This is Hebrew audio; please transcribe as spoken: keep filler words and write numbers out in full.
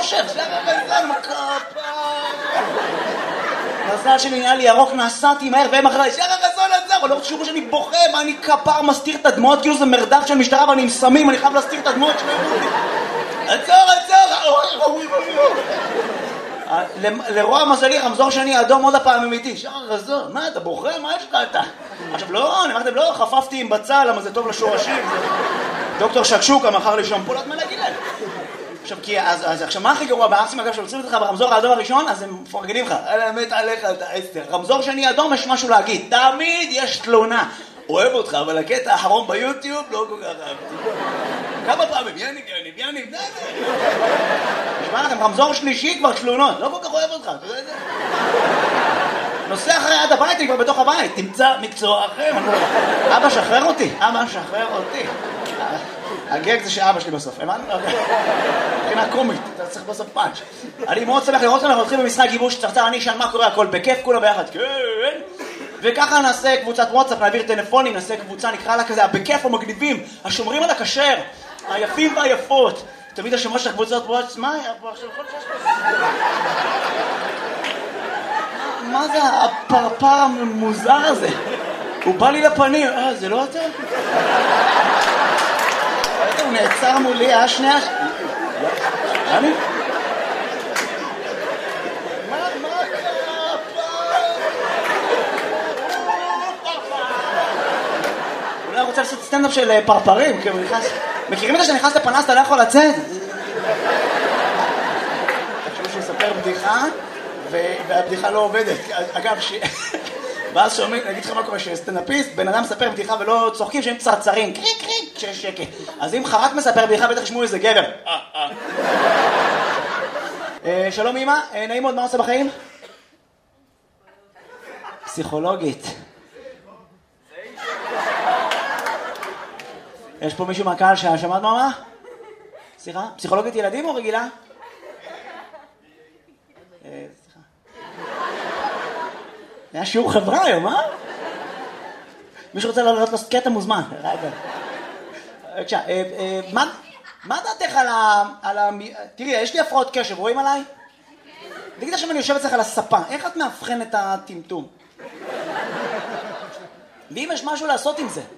אושר, שחר חסון, כפר. מזל שלי נהיה לי ירוק, נסעתי מהר והם אחרי, שחר חסון עצר, אבל לא תשאירו שאני בוכה, מה אני כפר מסתיר את הדמעות, כאילו זה מרדף של משטרה ואני עם סמים, אני חייב להסתיר את הדמעות שלהם. עצור, עצור! לרוע מזלי, רמזור שני אדום עוד הפעם אמיתי. שחר חסון, מה אתה בוכה? מה יש לך אתה? עכשיו לא, אני אמרתם לא, חפפתי עם בצל, למה זה טוב לשורשים. דוקטור שקשוקה מכר לי שמפולת מלהגיד להם. עכשיו, כי, אז, אז, עכשיו, מה הכי גרוע בארצים, אגב, שעוצרים אותך ברמזור האדום הראשון, אז הם מפרגנים לך. אלה מת עליך, אתה עשר. רמזור שני אדום, יש משהו להגיד. תמיד יש תלונה. אוהב אותך, אבל הקטע האחרון ביוטיוב לא כל כך אהבתי. כמה פעמים, יניב, יניב, יניב, די, די. נשמע לכם, רמזור שלישי כבר תלונות. לא כל כך אוהב אותך, אתה יודע את זה? נוסע אחרי עד הבית, אני כבר בתוך הבית. תמצא מקצוע אחר. אבא, שחרר אותי. אבא, שחרר אותי. הגג זה שאבא שלי בסוף, הבנת? מבחינה קומית, אתה צריך בסוף פאנץ'. אני מאוד שמח לראות אותם, אנחנו הולכים במשחק גיבוש צרצר, אני אשאל מה קורה, הכל בכיף, כולה ביחד, כן. וככה נעשה קבוצת וואטסאפ, נעביר טלפונים, נעשה קבוצה, נקרא לה כזה, בכיף המגניבים, השומרים על הכשר, היפים והיפות. תמיד השומר של הקבוצות וואטסאפ, מה היה פה עכשיו? מה זה הפרפר המוזר הזה? הוא בא לי לפנים, אה, זה לא אתה? הוא נעצר מולי, אה, שנייה? אני? מה, מה קרה פה? אולי רוצה לעשות סטנדאפ של פרפרים, כי הוא נכנס... מכירים את זה שאני נכנס לפנס, אתה לא יכול לצאת? תחשבו שהוא יספר בדיחה, והבדיחה לא עובדת. אגב, ש... ואז שומעים, נגיד לך מה קורה, שסטנדאפיסט, בן אדם מספר בדיחה ולא צוחקים שהם צרצרים, קריק קריק, כשיש שקט. אז אם חרק מספר בדיחה, בטח ישמעו איזה גבר. שלום אמא, נעים מאוד, מה עושה בחיים? פסיכולוגית. יש פה מישהו מהקהל ששמעת מה? סליחה? פסיכולוגית ילדים או רגילה? סליחה. היה שיעור חברה היום, אה? מישהו רוצה לעלות קטע מוזמן. בבקשה, מה דעתך על ה... תראי, יש לי הפרעות קשב, רואים עליי? תגיד עכשיו אני יושב אצלך על הספה, איך את מאבחן את הטמטום? ואם יש משהו לעשות עם זה?